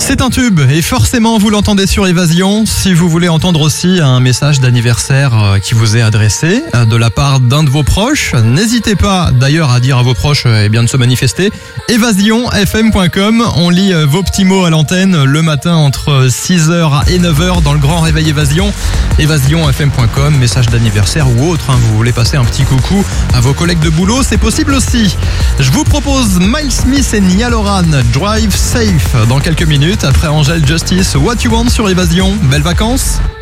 C'est un tube et forcément vous l'entendez sur Évasion. Si vous voulez entendre aussi un message d'anniversaire qui vous est adressé de la part d'un de vos proches, n'hésitez pas d'ailleurs à dire à vos proches de se manifester. évasionfm.com, on lit vos petits mots à l'antenne le matin entre 6h et 9h dans le grand réveil Évasion. évasionfm.com, message d'anniversaire ou autre, vous voulez passer un petit coucou à vos collègues de boulot, c'est possible aussi. Je vous propose Miles Smith et Niall Horan, Drive Safe dans quelques minutes. Après Angel Justice, What You Want sur Évasion. Belles vacances.